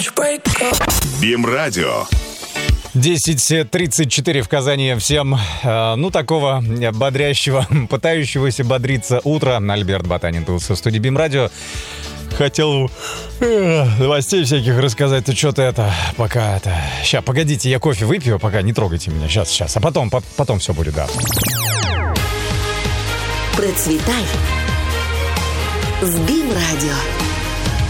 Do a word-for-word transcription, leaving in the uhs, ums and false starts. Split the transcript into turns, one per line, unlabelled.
Бим-радио.
десять тридцать четыре в Казани. Всем, э, ну, такого бодрящего, пытающегося бодриться утра. Альберт Ботанин был со студии Бим-радио. Хотел э, новостей всяких рассказать. Ты что-то это, пока это... Сейчас, погодите, я кофе выпью, пока не трогайте меня. Сейчас, сейчас. А потом, по- потом все будет, да.
Процветай с Бим-радио.